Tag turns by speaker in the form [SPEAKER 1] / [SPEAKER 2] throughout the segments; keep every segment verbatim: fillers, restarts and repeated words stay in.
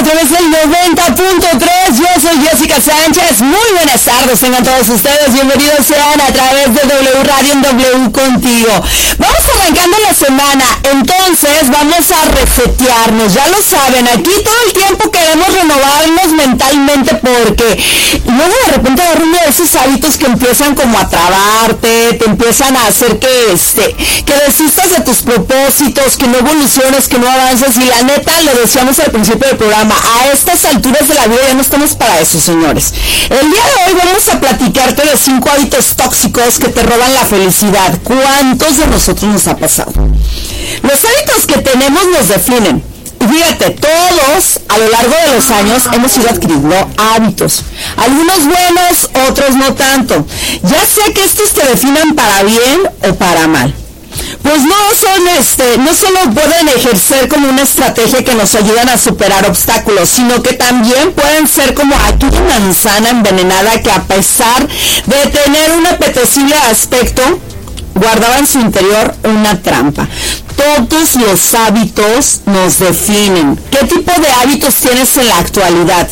[SPEAKER 1] través del noventa punto tres. Yo soy Jessica Sánchez. Muy buenas tardes, tengan todos ustedes. Bienvenidos sean a través de W Radio en W Contigo. Vamos arrancando la semana, entonces vamos a resetearnos. Ya lo saben, aquí todo el tiempo queremos renovarnos mentalmente porque luego de repente agarra uno de esos hábitos que empiezan como a trabarte, te empiezan a hacer que este, que desistas de tus propósitos, que no evoluciones, que no avances. Y la neta, lo decíamos al principio del programa, a estas alturas de la vida ya no estamos para eso, señores. El día de hoy vamos a platicarte de cinco hábitos tóxicos que te roban la felicidad. ¿Cuántos de nosotros nos ha pasado? Los hábitos que tenemos nos definen. Y fíjate, todos a lo largo de los años hemos ido adquiriendo hábitos. Algunos buenos, otros no tanto. Ya sea que estos te definan para bien o para mal. Pues no son este, no solo pueden ejercer como una estrategia que nos ayudan a superar obstáculos, sino que también pueden ser como aquella manzana envenenada que, a pesar de tener un apetecible aspecto, guardaba en su interior una trampa. Todos los hábitos nos definen. ¿Qué tipo de hábitos tienes en la actualidad?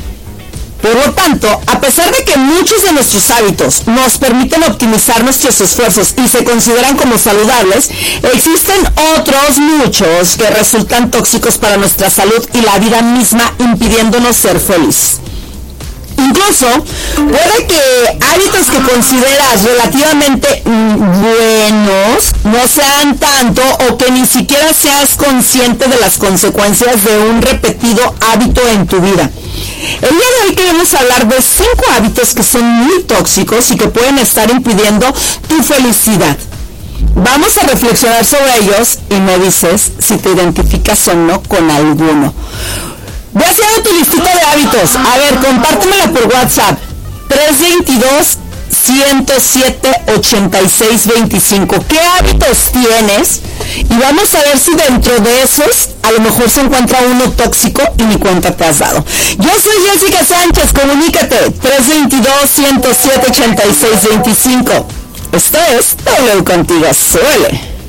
[SPEAKER 1] Por lo tanto, a pesar de que muchos de nuestros hábitos nos permiten optimizar nuestros esfuerzos y se consideran como saludables, existen otros muchos que resultan tóxicos para nuestra salud y la vida misma, impidiéndonos ser felices. Incluso, puede que hábitos que consideras relativamente buenos no sean tanto, o que ni siquiera seas consciente de las consecuencias de un repetido hábito en tu vida. El día de hoy queremos hablar de cinco hábitos que son muy tóxicos y que pueden estar impidiendo tu felicidad. Vamos a reflexionar sobre ellos y me dices si te identificas o no con alguno. Ve haciendo tu listita de hábitos. A ver, compártemela por WhatsApp. tres dos dos, uno cero siete, ocho seis dos cinco. ¿Qué hábitos tienes? Y vamos a ver si dentro de esos a lo mejor se encuentra uno tóxico y ni cuenta te has dado. Yo soy Jessica Sánchez, comunícate. tres dos dos, uno cero siete, ocho seis dos cinco. Esto es W Contigo. Suele.